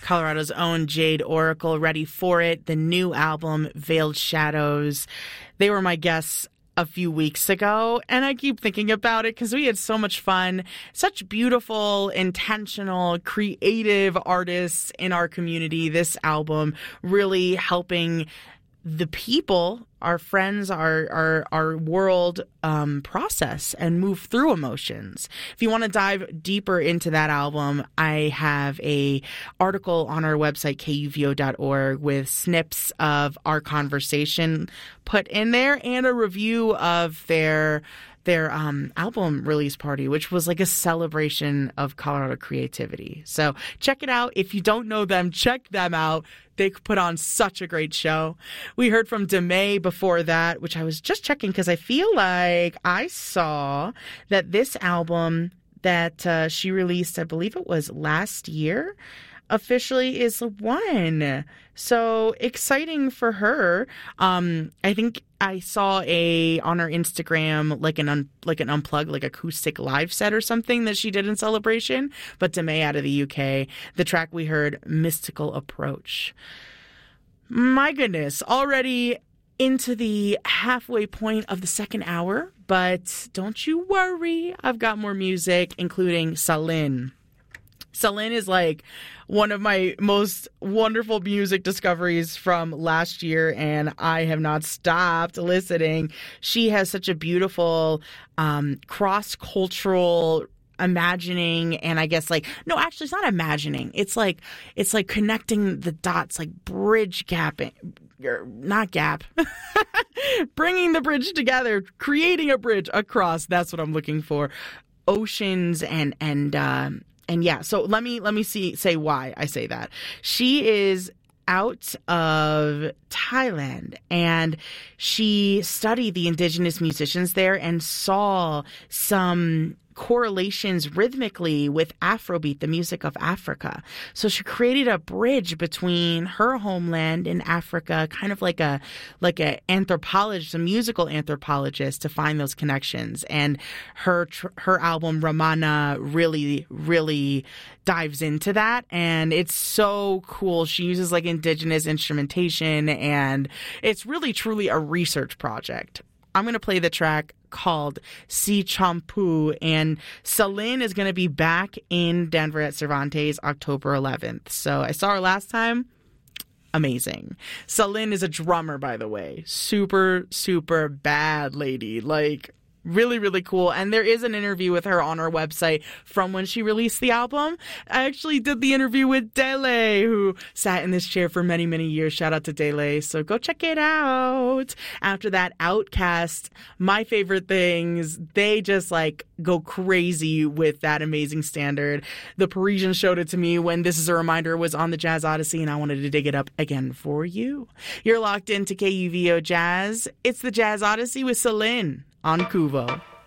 Colorado's own Jade Oracle, Ready for It, the new album, Veiled Shadows. They were my guests a few weeks ago, and I keep thinking about it because we had so much fun. Such beautiful, intentional, creative artists in our community. This album really helping the people, our friends, our world process and move through emotions. If you want to dive deeper into that album, I have a article on our website, kuvo.org, with snips of our conversation put in there and a review of their album release party, which was like a celebration of Colorado creativity. So check it out. If you don't know them, check them out. They put on such a great show. We heard from Demay before that, which I was just checking because I feel like I saw that this album that she released, I believe it was last year, officially is one. So exciting for her. I think I saw on her Instagram like an unplugged, like acoustic live set or something that she did in celebration. But Demay out of the UK, the track we heard, Mystical Approach. My goodness, already into the halfway point of the second hour, but don't you worry, I've got more music, including Salin. Salin is like one of my most wonderful music discoveries from last year, and I have not stopped listening. She has such a beautiful cross-cultural imagining, and I guess actually it's not imagining. It's like connecting the dots, like bridge gapping. Not gap. Bringing the bridge together, creating a bridge across. That's what I'm looking for. Oceans and yeah, so let me say why I say that. She is out of Thailand, and she studied the indigenous musicians there and saw some correlations rhythmically with Afrobeat, the music of Africa. So she created a bridge between her homeland in Africa, kind of like a anthropologist, a musical anthropologist, to find those connections. And her album Ramana really dives into that, and it's so cool. She uses like indigenous instrumentation, and it's really truly a research project. I'm going to play the track called Si Champu, and Salin is going to be back in Denver at Cervantes October 11th. So I saw her last time. Amazing. Salin is a drummer, by the way. Super, super bad lady. Like, really, really cool. And there is an interview with her on our website from when she released the album. I actually did the interview with Dele, who sat in this chair for many, many years. Shout out to Dele. So go check it out. After that, Outcast, my favorite things. They just go crazy with that amazing standard. The Parisians showed it to me when This Is a Reminder was on the Jazz Odyssey, and I wanted to dig it up again for you. You're locked into KUVO Jazz. It's the Jazz Odyssey with Salin on Kuvo.